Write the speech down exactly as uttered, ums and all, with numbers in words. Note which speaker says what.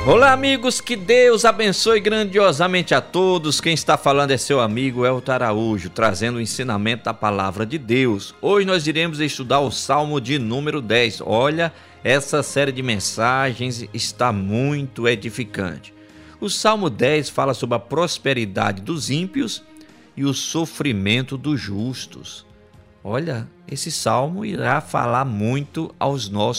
Speaker 1: Olá, amigos, que Deus abençoe grandiosamente a todos. Quem está falando é seu amigo Elton Araújo, trazendo o ensinamento da palavra de Deus. Hoje nós iremos estudar o Salmo de número dez. Olha, essa série de mensagens está muito edificante. O Salmo dez fala sobre a prosperidade dos ímpios e o sofrimento dos justos. Olha, esse salmo irá falar muito aos nossos